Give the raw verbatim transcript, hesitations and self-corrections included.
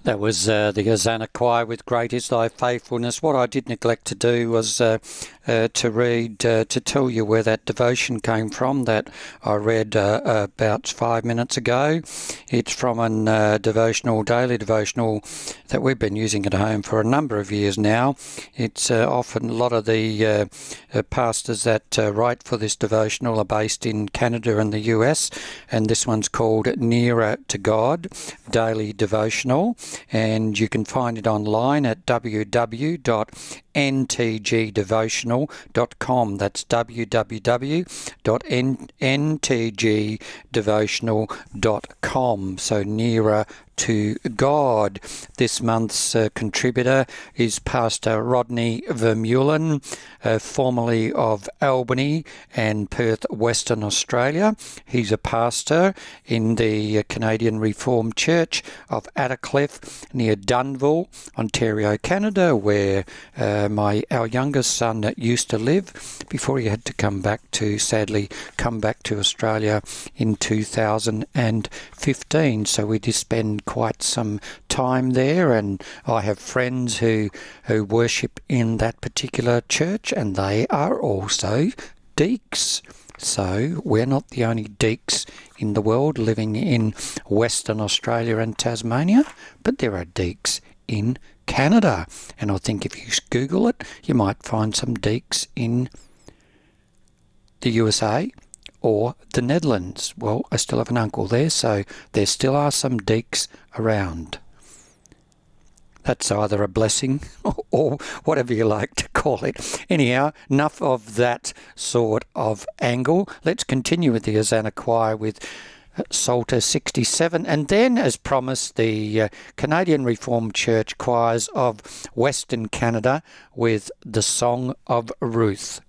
That was uh, the Hosanna Choir with Great Is Thy Faithfulness. What I did neglect to do was uh, uh, to read, uh, to tell you where that devotion came from that I read uh, about five minutes ago. It's from a uh, devotional, daily devotional that we've been using at home for a number of years now. It's uh, often a lot of the uh, uh, pastors that uh, write for this devotional are based in Canada and the U S, and this one's called Nearer to God, Daily Devotional. And you can find it online at w w w dot n t g devotional dot com. That's w w w dot n t g devotional dot com. So Nearer to God. This month's uh, contributor is Pastor Rodney Vermeulen, uh, formerly of Albany and Perth, Western Australia. He's a pastor in the uh, Canadian Reformed Church of Attercliffe near Dunnville, Ontario, Canada, where uh, my our youngest son used to live before he had to come back to, sadly, come back to Australia in two thousand fifteen. So we did spend quite some time there, and I have friends who who worship in that particular church, and they are also deeks. So we're not the only deeks in the world living in Western Australia and Tasmania, but there are deeks in Canada. And I think if you Google it, you might find some deeks in the U S A or the Netherlands. Well, I still have an uncle there, so there still are some deeks around. That's either a blessing or whatever you like to call it. Anyhow, enough of that sort of angle. Let's continue with the Hosanna Choir with Psalter sixty-seven, and then, as promised, the uh, Canadian Reformed Church Choirs of Western Canada with the Song of Ruth.